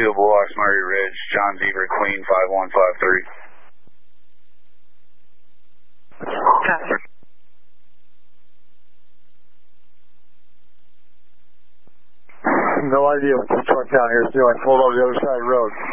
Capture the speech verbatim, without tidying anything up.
Toledo Bullocks, Murray Ridge, John Zebra Queen five one five three. Copy. No idea what this truck down here is doing. Pulled over the other side of the road.